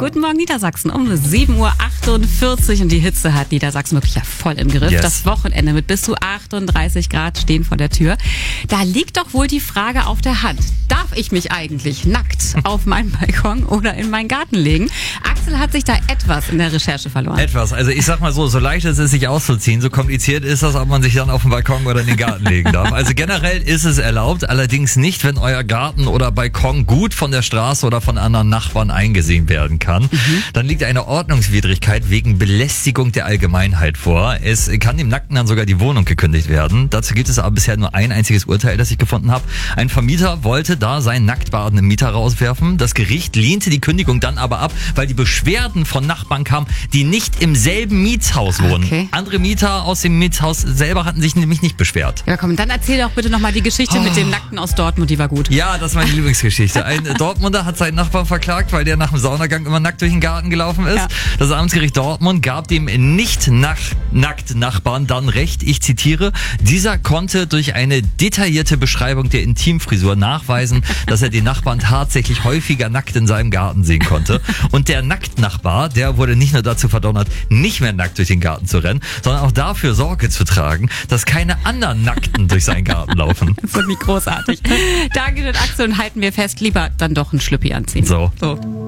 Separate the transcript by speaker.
Speaker 1: Guten Morgen Niedersachsen um 7.48 Uhr und die Hitze hat Niedersachsen wirklich ja voll im Griff.
Speaker 2: Yes.
Speaker 1: Das Wochenende mit bis zu 38 Grad stehen vor der Tür. Da liegt doch wohl die Frage auf der Hand. Darf ich mich eigentlich nackt auf meinen Balkon oder in meinen Garten legen? Axel hat sich da etwas in der Recherche verloren.
Speaker 2: Etwas. Also ich sag mal so leicht es ist, sich auszuziehen, so kompliziert ist das, ob man sich dann auf den Balkon oder in den Garten legen darf. Also generell ist es erlaubt, allerdings nicht, wenn euer Garten oder Balkon gut von der Straße oder von anderen Nachbarn eingesehen werden kann. Dann liegt eine Ordnungswidrigkeit wegen Belästigung der Allgemeinheit vor. Es kann dem Nackten dann sogar die Wohnung gekündigt werden. Dazu gibt es aber bisher nur ein einziges Urteil, das ich gefunden habe. Ein Vermieter wollte da seinen nackt badenden Mieter rauswerfen. Das Gericht lehnte die Kündigung dann aber ab, weil die Beschwerden von Nachbarn kamen, die nicht im selben Mietshaus wohnen.
Speaker 1: Okay.
Speaker 2: Andere Mieter aus dem Mietshaus selber hatten sich nämlich nicht beschwert.
Speaker 1: Ja komm, dann erzähl doch bitte nochmal die Geschichte mit dem Nackten aus Dortmund, die war gut.
Speaker 2: Ja, das ist meine Lieblingsgeschichte. Ein Dortmunder hat seinen Nachbarn verklagt, weil der nach dem Saunagang immer nackt durch den Garten gelaufen ist.
Speaker 1: Ja.
Speaker 2: Das Amtsgericht Dortmund gab dem nicht nackt Nachbarn dann Recht. Ich zitiere: Dieser konnte durch eine detaillierte Beschreibung der Intimfrisur nachweisen, dass er den Nachbarn tatsächlich häufiger nackt in seinem Garten sehen konnte. Und der Nacktnachbar, der wurde nicht nur dazu verdonnert, nicht mehr nackt durch den Garten zu rennen, sondern auch dafür Sorge zu tragen, dass keine anderen Nackten durch seinen Garten laufen.
Speaker 1: Das ist wirklich großartig. Danke, Axel, und halten wir fest, lieber dann doch ein Schlüppi anziehen.
Speaker 2: So.